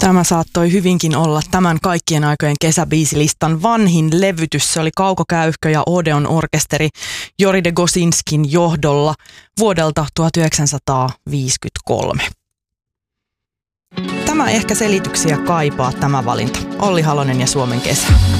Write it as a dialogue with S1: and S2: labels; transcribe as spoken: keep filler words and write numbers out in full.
S1: Tämä saattoi hyvinkin olla tämän kaikkien aikojen kesäbiisilistan vanhin levytys. Se oli Kauko Käyhkö ja Odeon orkesteri Jori de Gosinskin johdolla vuodelta tuhatyhdeksänsataaviisikymmentäkolme. Tämä ehkä selityksiä kaipaa tämä valinta. Olli Halonen ja Suomen kesä.